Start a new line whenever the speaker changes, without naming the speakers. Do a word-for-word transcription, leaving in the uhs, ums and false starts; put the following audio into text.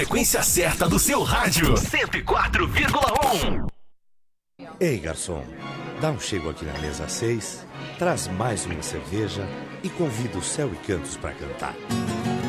Frequência certa do seu rádio. cento e quatro vírgula um.
Ei, garçom, dá um chego aqui na mesa seis, traz mais uma cerveja e convida o Céu e Cantos para cantar.